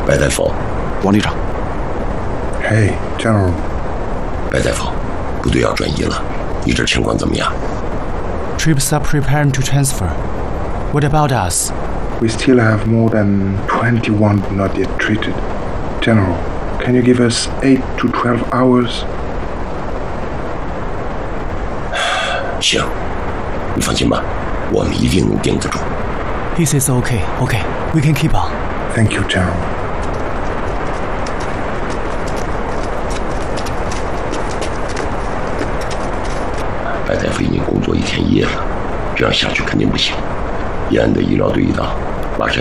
白大夫， 王旅长。 Hey, General。 白大夫，部队要转移了，你这情况怎么样 ？Troops are preparing to transfer. What about us? We still have more than 21 not yet treated. General, can you give us 8 to 12 hours? 行，你放心吧，我们一定能盯得住。 He says okay, we can keep on. Thank you, General. 白大夫已经工作1天1夜了，这样下去肯定不行。延安的医疗队一到，